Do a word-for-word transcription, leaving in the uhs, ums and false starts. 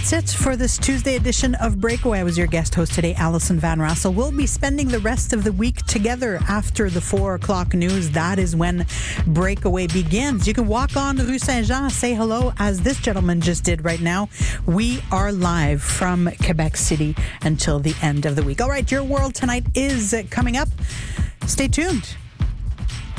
That's it for this Tuesday edition of Breakaway. I was your guest host today, Alison Van Rassel. We'll be spending the rest of the week together after the four o'clock news. That is when Breakaway begins. You can walk on Rue Saint-Jean, say hello, as this gentleman just did right now. We are live from Quebec City until the end of the week. All right, your world tonight is coming up. Stay tuned.